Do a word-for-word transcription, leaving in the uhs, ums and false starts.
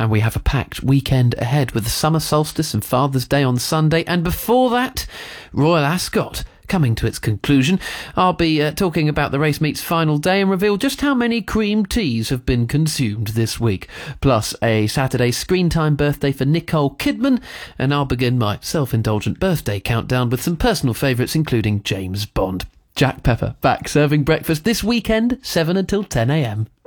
and we have a packed weekend ahead with the summer solstice and Father's Day on Sunday, and before that, Royal Ascot coming to its conclusion. I'll be uh, talking about the race meet's final day and reveal just how many cream teas have been consumed this week. Plus a Saturday screen time birthday for Nicole Kidman, and I'll begin my self-indulgent birthday countdown with some personal favourites including James Bond. Jack Pepper back serving breakfast this weekend, seven until ten a m.